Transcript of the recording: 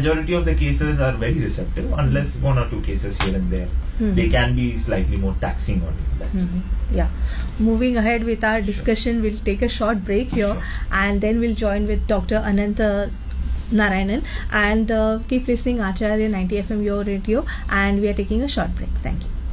majority of the cases are very receptive, unless one or two cases here and there. They can be slightly more taxing on that. Yeah. Moving ahead with our discussion, we'll take a short break here, and then we'll join with Dr. Ananta Narayanan, and keep listening Acharya 90 FM Your Radio, and we are taking a short break. Thank you.